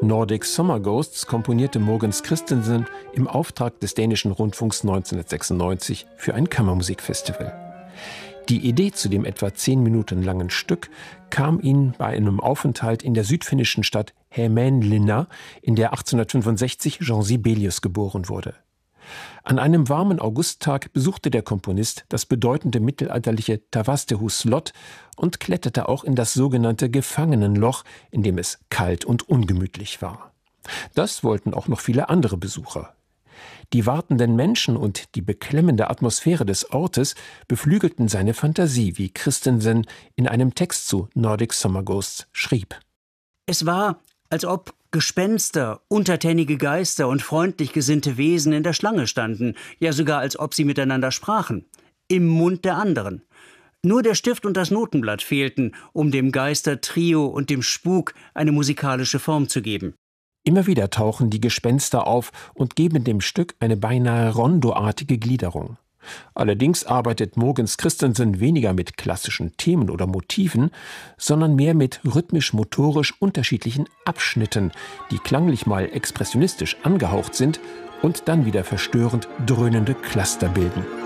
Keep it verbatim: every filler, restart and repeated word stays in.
Nordic Summer Ghosts komponierte Mogens Christensen im Auftrag des dänischen Rundfunks neunzehnhundertsechsundneunzig für ein Kammermusikfestival. Die Idee zu dem etwa zehn Minuten langen Stück kam ihm bei einem Aufenthalt in der südfinnischen Stadt Hämeenlinna, in der achtzehnhundertfünfundsechzig Jean Sibelius geboren wurde. An einem warmen Augusttag besuchte der Komponist das bedeutende mittelalterliche Tavastehus Slott und kletterte auch in das sogenannte Gefangenenloch, in dem es kalt und ungemütlich war. Das wollten auch noch viele andere Besucher. Die wartenden Menschen und die beklemmende Atmosphäre des Ortes beflügelten seine Fantasie, wie Christensen in einem Text zu Nordic Summer Ghosts schrieb. Es war, als ob Gespenster, untertänige Geister und freundlich gesinnte Wesen in der Schlange standen, ja sogar als ob sie miteinander sprachen, im Mund der anderen. Nur der Stift und das Notenblatt fehlten, um dem Geistertrio und dem Spuk eine musikalische Form zu geben. Immer wieder tauchen die Gespenster auf und geben dem Stück eine beinahe rondoartige Gliederung. Allerdings arbeitet Mogens Christensen weniger mit klassischen Themen oder Motiven, sondern mehr mit rhythmisch-motorisch unterschiedlichen Abschnitten, die klanglich mal expressionistisch angehaucht sind und dann wieder verstörend dröhnende Cluster bilden.